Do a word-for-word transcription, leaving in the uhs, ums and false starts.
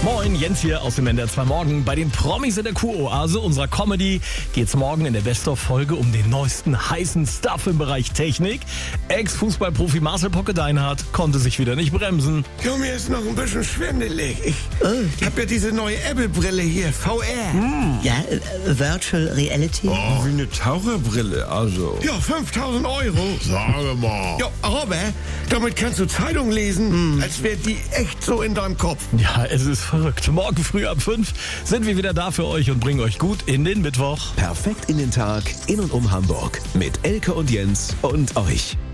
Moin, Jens hier aus dem N D R zwei Morgen. Bei den Promis in der Kuroase unserer Comedy geht's morgen in der Best-of-Folge um den neuesten heißen Stuff im Bereich Technik. Ex-Fußballprofi Marcel Pocke-Deinhardt konnte sich wieder nicht bremsen. Jo, mir ist noch ein bisschen schwindelig. Ich oh. hab ja diese neue Apple-Brille hier, V R. Mm. Ja, äh, Virtual Reality. Oh, wie eine Taucherbrille, also. Ja, fünftausend Euro. Sage mal. Ja, aber damit kannst du Zeitung lesen, mm. als wäre die echt so in deinem Kopf. Ja, es ist verrückt. Morgen früh ab fünf sind wir wieder da für euch und bringen euch gut in den Mittwoch. Perfekt in den Tag, in und um Hamburg. Mit Elke und Jens und euch.